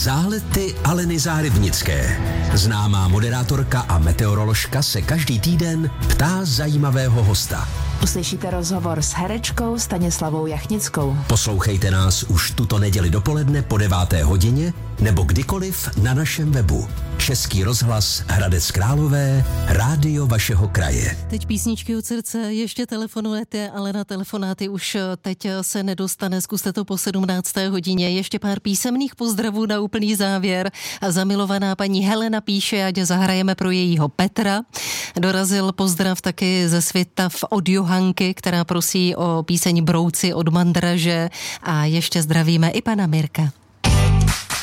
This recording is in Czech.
Zálety Aleny Zárybnické. Známá moderátorka a meteoroložka se každý týden ptá zajímavého hosta. Uslyšíte rozhovor s herečkou Stanislavou Jachnickou. Poslouchejte nás už tuto neděli dopoledne po 9. hodině nebo kdykoliv na našem webu. Český rozhlas Hradec Králové, rádio vašeho kraje. Teď písničky od srdce, ještě telefonujete, ale na telefonáty už teď se nedostane, zkuste to po 17. hodině. Ještě pár písemných pozdravů na úplný závěr. A zamilovaná paní Helena píše, ať zahrajeme pro jejího Petra. Dorazil pozdrav taky ze Svitav od Johanky, která prosí o píseň Brouci od Mandraže. A ještě zdravíme i pana Mirka.